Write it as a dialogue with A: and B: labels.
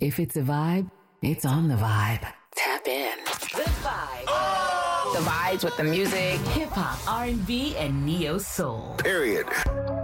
A: If it's a vibe, it's on the vibe. Tap in. The Vibe.
B: The vibes with the music.
A: Hip hop, R&B, and neo soul.
C: Period.